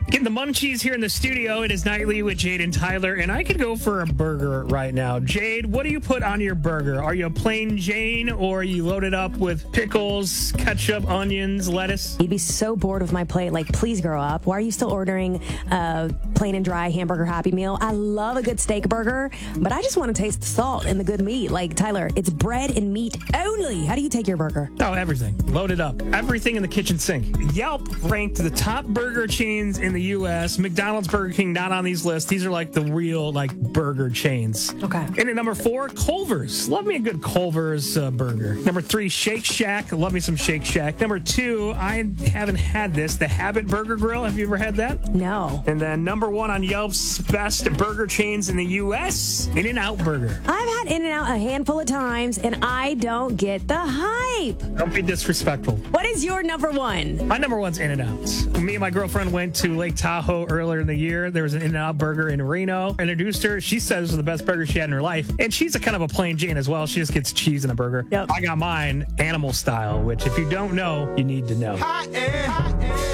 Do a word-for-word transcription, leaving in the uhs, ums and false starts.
Getting the munchies here in the studio. It is Nightly with Jade and Tyler, and I could go for a burger right now. Jade, what do you put on your burger? Are you a plain Jane, or are you loaded up with pickles, ketchup, onions, lettuce? You'd be so bored with my plate. Like, please grow up. Why are you still ordering a plain and dry hamburger Happy Meal? I love a good steak burger, but I just want to taste the salt and the good meat. Like, Tyler, it's bread and meat only. How do you take your burger? Oh, everything. Loaded up. Everything in the kitchen sink. Yelp ranked the top burger chains in the U S. McDonald's, Burger King, not on these lists. These are like the real, like, burger chains. Okay. And at number four, Culver's. Love me a good Culver's uh, burger. Number three, Shake Shack. Love me some Shake Shack. Number two, I haven't had this, the Habit Burger Grill. Have you ever had that? No. And then number one on Yelp's best burger chains in the U S, In-N-Out Burger. I've had In-N-Out a handful of times, and I don't get the hype. Don't be disrespectful. What is your number one? My number one's In-N-Out. Me and my girlfriend went to Lake Tahoe earlier in the year. There was an In-N-Out burger in Reno. I introduced her. She said this was the best burger she had in her life. And she's a kind of a plain Jane as well. She just gets cheese in a burger. Yep. I got mine animal style, which if you don't know, you need to know. Hot air, hot air.